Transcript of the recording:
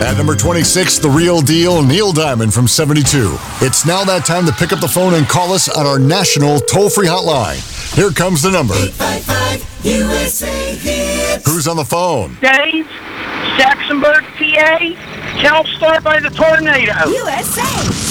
At number 26, The Real Deal, Neil Diamond from 72. It's now that time to pick up the phone and call us on our national toll-free hotline. Here comes the number. 855-USA Hits. Who's on the phone? Dave, Saxonburg, PA. Telstar by the tornado. USA.